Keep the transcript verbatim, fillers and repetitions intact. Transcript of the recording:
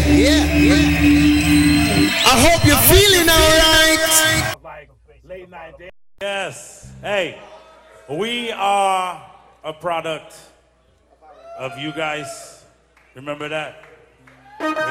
yeah, yeah. I hope you're feeling alright. Like late night dance. Yes. Hey, we are a product of you guys. Remember that?